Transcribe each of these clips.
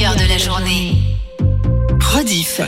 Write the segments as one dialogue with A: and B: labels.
A: meilleur de la journée. Rediff.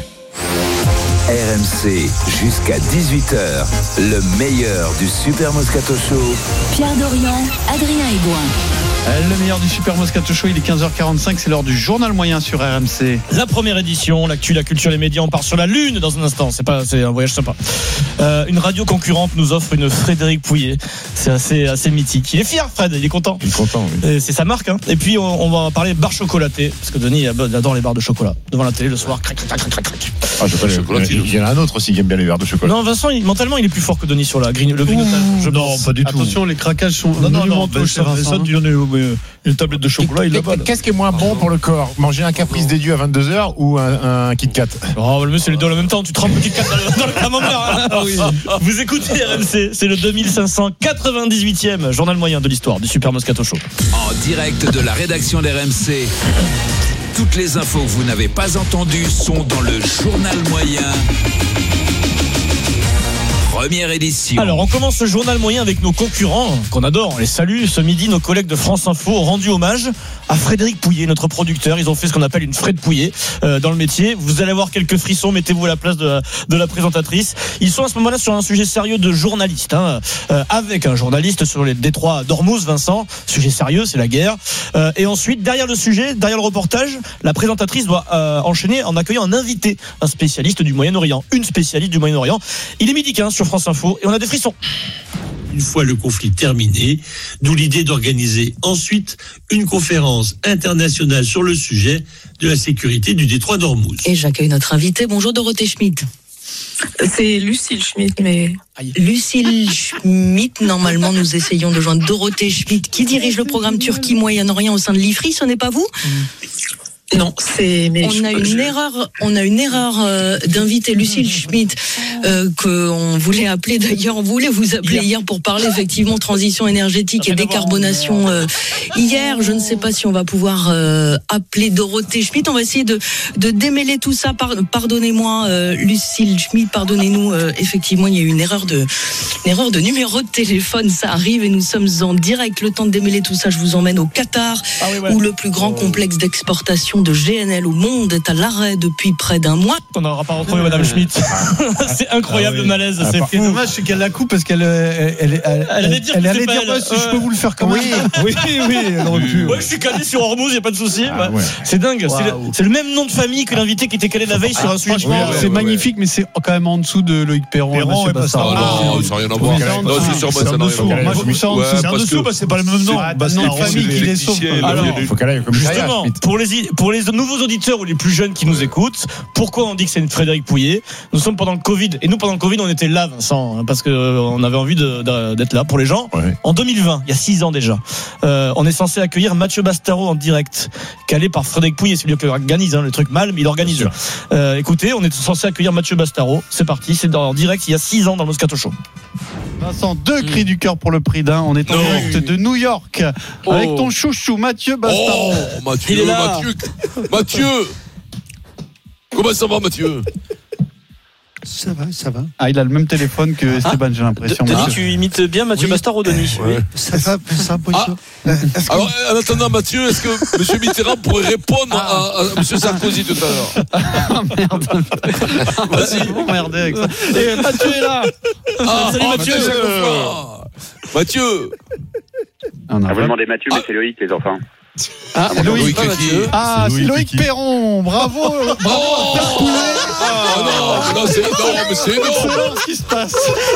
B: RMC jusqu'à 18h, le meilleur du Super Moscato Show.
A: Pierre Dorian, Adrien Aigouin.
C: Le meilleur du Super Moscato Show, il est 15h45, c'est l'heure du journal moyen sur RMC.
D: La première édition, l'actu, la culture, les médias, on part sur la Lune dans un instant, c'est un voyage sympa. Une radio concurrente nous offre une Frédéric Pouillet, c'est assez mythique. Il est fier Fred, il est content.
E: Il est content, oui.
D: C'est sa marque, hein. Et puis on va parler barres chocolatées, parce que Denis adore les barres de chocolat. Devant la télé le soir, crac.
E: Ah, il y en a un autre aussi qui aime bien les verres de chocolat.
D: Non, Vincent, mentalement il est plus fort que Denis sur le grignotage.
C: Non, pas du tout. Attention, les craquages sont monumentaux chez Vincent.
E: Il en est une tablette de chocolat, il l'avale. Qu'est-ce qui est moins bon pour le corps? Manger un caprice des dieux à 22h ou un Kit Kat?
D: Oh, le mieux, c'est les deux en même temps. Tu trempes le Kit Kat dans le camembert. Hein. Oui. Vous écoutez RMC, c'est le 2598e journal moyen de l'histoire du Super Moscato Show.
B: En direct de la rédaction d'RMC. Toutes les infos que vous n'avez pas entendues sont dans le journal moyen. Première édition.
D: Alors, on commence ce journal moyen avec nos concurrents, qu'on adore, on les salue. Ce midi, nos collègues de France Info ont rendu hommage à Frédéric Pouillet, notre producteur. Ils ont fait ce qu'on appelle une Fred Pouillet dans le métier. Vous allez avoir quelques frissons, mettez-vous à la place de la présentatrice. Ils sont à ce moment-là sur un sujet sérieux de journaliste, avec un journaliste sur les détroits d'Ormuz, Vincent. Sujet sérieux, c'est la guerre. Et ensuite, derrière le sujet, derrière le reportage, la présentatrice doit enchaîner en accueillant un invité, un spécialiste du Moyen-Orient, une spécialiste du Moyen-Orient. Il est midi 15 sur France Info et on a des frissons.
F: Une fois le conflit terminé, d'où l'idée d'organiser ensuite une conférence internationale sur le sujet de la sécurité du détroit d'Ormuz.
G: Et j'accueille notre invité. Bonjour Dorothée Schmidt.
H: C'est Lucille Schmidt, mais...
G: Lucille Schmidt, normalement nous essayons de joindre Dorothée Schmidt qui dirige le programme Turquie-Moyen-Orient au sein de l'IFRI, ce n'est pas vous ?
H: Non, c'est... Mais
G: on a une erreur d'inviter Lucille Schmidt qu'on voulait appeler d'ailleurs, on voulait vous appeler hier pour parler effectivement transition énergétique et décarbonation hier. Je ne sais pas si on va pouvoir appeler Dorothée Schmidt. On va essayer de démêler tout ça. Pardonnez-moi Lucille Schmidt, pardonnez-nous. Effectivement, il y a eu une erreur de numéro de téléphone. Ça arrive et nous sommes en direct. Le temps de démêler tout ça, je vous emmène au Qatar, où le plus grand complexe d'exportation de GNL au monde est à l'arrêt depuis près d'un mois.
D: On n'aura pas retrouvé Madame Schmidt. C'est incroyable le malaise. C'est
C: dommage, c'est qu'elle la coupe parce qu'elle allait dire si je peux vous le faire quand même. Oui, elle aurait pu.
D: Ouais, je suis calé sur Ormuz, y a pas de souci. C'est dingue. C'est le même nom de famille que l'invité qui était calé la veille sur un sujet.
C: C'est magnifique, mais c'est quand même en dessous de Loïc Perron et Mathieu Bastaro.
E: Non, ça n'a rien à voir. Non, c'est sûr, ça n'a rien à voir.
C: Moi, je trouve ça en dessous. C'est en dessous parce que c'est pas le même nom. C'est une famille qui les sauve.
E: Alors, il faut qu'elle aille comme
D: justement, pour les nouveaux auditeurs ou les plus jeunes qui nous écoutent, pourquoi on dit que c'est une Frédéric Pouillet? Nous sommes pendant le Covid, et nous pendant le Covid on était là, Vincent, parce qu'on avait envie d'être là pour les gens. En 2020, il y a 6 ans déjà, on est censé accueillir Mathieu Bastaro en direct, calé par Frédéric Pouillet. C'est lui qui organise le truc mal, mais il organise. Écoutez, on est censé accueillir Mathieu Bastaro. C'est parti, c'est en direct il y a 6 ans dans le Moscato Show.
C: Vincent, 2 cris du cœur pour le prix d'un. On est en direct de New York avec ton chouchou Mathieu Bastaro.
E: Mathieu, comment ça va, Mathieu?
C: Ça va. Ah, il a le même téléphone que Esteban, j'ai l'impression.
D: Denis, tu imites bien Mathieu Bastaro, Denis.
C: Ça va, Poisson.
E: Alors, en attendant, Mathieu, est-ce que M. Mitterrand pourrait répondre à M. Sarkozy tout à l'heure?
C: Merde. Vas-y, vous m'emmerdez avec ça. Et Mathieu est là.
D: Salut Mathieu.
E: Mathieu.
I: Vous demandez Mathieu, mais c'est Loïc, les enfants.
C: C'est Loïc Perron. Bravo.
E: Non, c'est énorme, c'est énorme.
C: Ce qui se passe.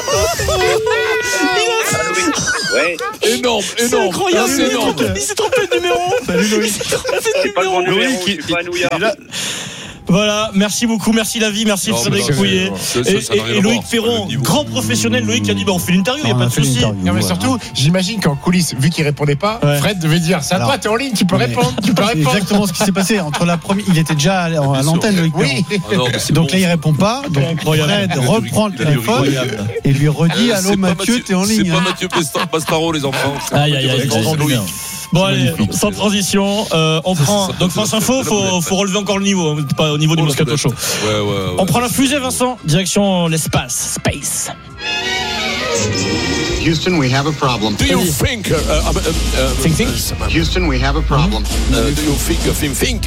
E: Énorme.
D: C'est incroyable.
E: C'est énorme.
D: Il s'est trompé de numéro.
C: Salut Loïc.
I: C'est pas le bon numéro, je suis pas à New York.
D: Voilà, merci beaucoup, merci la vie, merci Frédéric Pouillet et Loïc Perron, grand professionnel. Loïc a dit on fait l'interview, il n'y a pas de souci.
E: Non mais surtout, j'imagine qu'en coulisses, vu qu'il répondait pas, Fred devait dire c'est à toi, t'es en ligne, tu peux répondre.
C: C'est exactement ce qui s'est passé entre la première. Il était déjà à l'antenne, Loïc Perron. Donc là il répond pas, donc Fred reprend le téléphone et lui redit allô Mathieu, t'es en ligne.
E: C'est pas Mathieu Bastaro, les enfants.
D: Aïe. Bon allez, sans transition, on prend. Donc France Info, faut relever encore le niveau, pas au niveau du Moscato Show. On prend la fusée, Vincent, direction l'espace, space.
J: Houston, we have a problem.
K: Do you think?
D: Think.
J: Houston, we have a problem.
K: Do you think?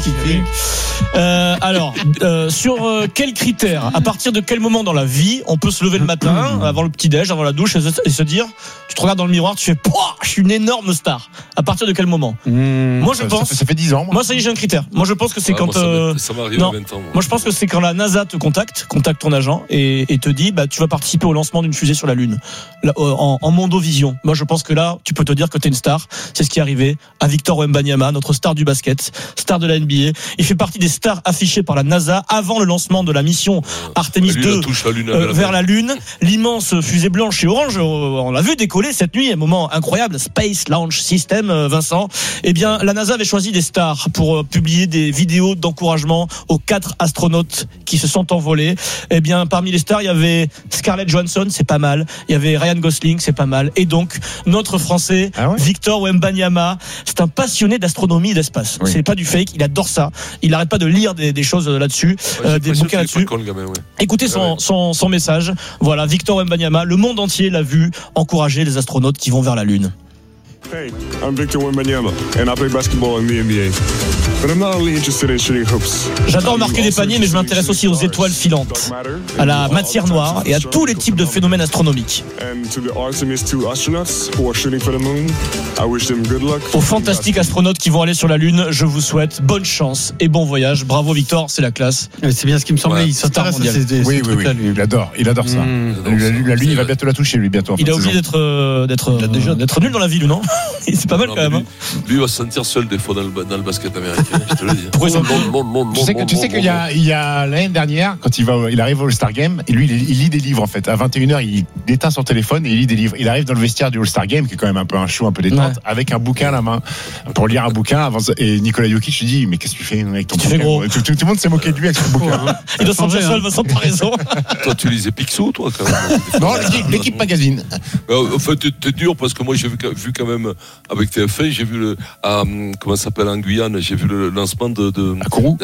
D: Alors, sur quels critères, à partir de quel moment dans la vie, on peut se lever le matin, avant le petit-déj, avant la douche, et se dire, tu te regardes dans le miroir, tu fais, je suis une énorme star. À partir de quel moment? Moi, je pense.
E: Ça fait 10 ans.
D: Moi, ça y est, j'ai un critère. Moi, je pense que c'est quand.
K: Ça m'arrive à 20 ans.
D: Moi, je pense que c'est quand la NASA te contacte ton agent et te dit, tu vas participer au lancement d'une fusée sur la Lune, en mondovision. Moi, je pense que là, tu peux te dire que t'es une star. C'est ce qui est arrivé à Victor Wembanyama, notre star du basket, star de la NBA. Il fait partie des stars affichées par la NASA avant le lancement de la mission Artemis 2 vers la Lune. L'immense fusée blanche et orange, on l'a vu décoller cette nuit, un moment incroyable, Space Launch System, Vincent. Eh bien, la NASA avait choisi des stars pour publier des vidéos d'encouragement aux 4 astronautes qui se sont envolés. Eh bien, parmi les stars, il y avait Scarlett Johansson, c'est pas mal. Il y avait Ryan Gosling, c'est pas mal. Et donc, notre Français, Victor Wembanyama, c'est un passionné d'astronomie et d'espace. C'est pas du fake, il adore ça. Il n'arrête pas de lire des choses là-dessus, des bouquins là-dessus. Écoutez son message. Voilà, Victor Wembanyama, le monde entier l'a vu encourager les astronautes qui vont vers la Lune.
L: Hey, I'm Victor Wembanyama and I play basketball in the NBA. But I'm not only interested in shooting hoops.
D: J'adore marquer des paniers, mais je m'intéresse aussi aux étoiles filantes, à la matière noire et à tous les types de phénomènes astronomiques. Aux fantastiques astronautes qui vont aller sur la Lune, je vous souhaite bonne chance et bon voyage. Bravo Victor, c'est la classe.
C: C'est bien ce qui me semblait. Il s'intéresse à ces trucs-là, lui.
E: Il adore ça. La Lune, il va bientôt la toucher, lui, bientôt.
D: Il a oublié d'être nul dans la vie, lui, non? C'est pas mal quand même.
K: Lui, il va se sentir seul des fois dans le basket américain. Je te le dis.
E: Tu sais qu'il y a l'année dernière, quand il arrive au All-Star Game, et lui, il lit des livres en fait. À 21h, il éteint son téléphone et il lit des livres. Il arrive dans le vestiaire du All-Star Game, qui est quand même un peu un show, un peu détente, avec un bouquin à la main pour lire un bouquin. Et Nikola Jokic lui dit, mais qu'est-ce que tu fais avec ton bouquin?
D: Gros.
E: Tout le monde s'est moqué de lui avec son bouquin.
D: Il doit sentir seul, Vincent, t'as raison.
K: Toi, tu lisais Picsou, toi, quand même.
E: Non, l'équipe magazine.
K: En fait, t'es dur parce que moi, j'ai vu quand même avec TF1, j'ai vu comment ça s'appelle en Guyane, j'ai vu le lancement de
E: Kourou.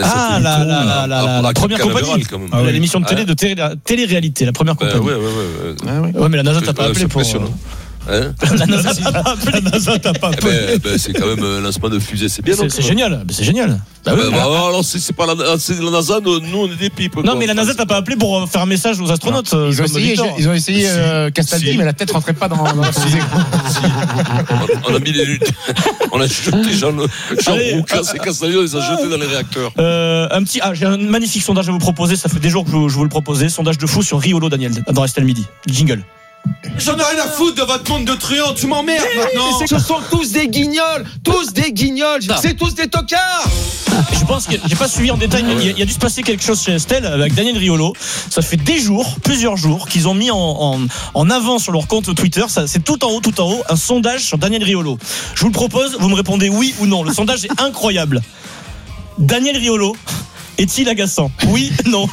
D: La première compagnie, l'émission de télé de télé-réalité, la première compagnie. Ouais, mais la NASA t'a pas appelé pour. La NASA t'a pas appelé.
K: C'est quand même un lancement de fusée, c'est bien.
D: C'est génial, c'est génial.
K: Alors c'est pas la NASA, nous on est des pipes.
D: Non, mais la NASA t'a pas appelé pour faire un message aux astronautes.
E: Ils ont essayé Castaldi, mais la tête rentrait pas dans la fusée.
K: On a mis les luttes. On a jeté Jean-Roucas et Castaldi, on les a jetés dans les réacteurs.
D: J'ai un magnifique sondage à vous proposer. Ça fait des jours que je vous le proposais. Sondage de fou sur Riolo, Daniel, dans Restel Midi. Jingle.
M: J'en ai rien à foutre de votre monde de truands, tu m'emmerdes maintenant.
N: Ce sont tous des guignols, c'est tous des tocards.
D: Je pense que j'ai pas suivi en détail, mais il y a dû se passer quelque chose chez Estelle avec Daniel Riolo. Ça fait plusieurs jours qu'ils ont mis en avant sur leur compte Twitter. C'est tout en haut, un sondage sur Daniel Riolo. Je vous le propose, vous me répondez oui ou non. Le sondage est incroyable. Daniel Riolo est-il agaçant? Oui, non.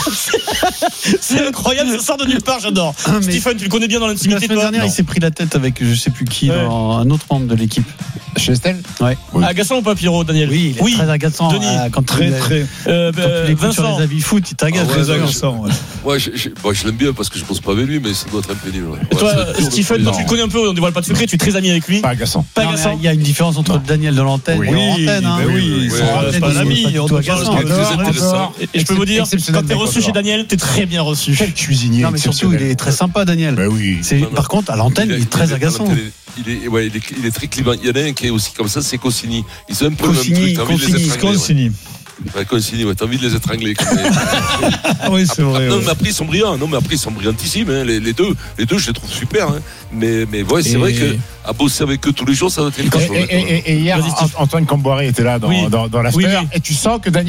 D: C'est incroyable, ça sort de nulle part, j'adore. Stephen, tu le connais bien dans l'intimité.
C: La semaine dernière, il s'est pris la tête avec je sais plus qui, un autre membre de l'équipe.
E: Chez Estelle?
C: Ouais.
D: Agaçant ou pas, Pierrot, Daniel?
C: Oui, il est très agaçant.
D: Denis,
C: quand tu l'écoutes sur les avis foot, il t'agace.
K: Très agaçant. Ouais, je l'aime bien parce que je pense pas avec lui, mais ça doit être un pénible.
D: Et toi, Stephen, toi, tu le connais un peu, on ne dévoile pas de secret, tu es très ami avec lui.
E: Pas agaçant.
C: Il y a une différence entre Daniel de l'antenne et l'antenne.
D: Oui, c'est pas un ami. Et je peux vous dire, quand t'es reçu chez Daniel, t'es très bien reçu.
E: Quel cuisinier.
C: Non, mais surtout, il est très sympa, Daniel. Par contre, à l'antenne, il est très agaçant.
K: Il est très clivant. Il y en a un qui est aussi comme ça, c'est Cossini. Ils ont un peu le même truc.
D: Cossini.
K: Cossini, t'as envie de les étrangler.
C: Oui, c'est vrai.
K: Non, mais après, ils sont brillants. Non, mais après, ils sont brillantissimes. Les deux, je les trouve super. Mais ouais, c'est vrai que à bosser avec eux tous les jours, ça doit être une chose.
E: Et hier, Antoine Camboiré était là dans l'after. Et tu sens que Daniel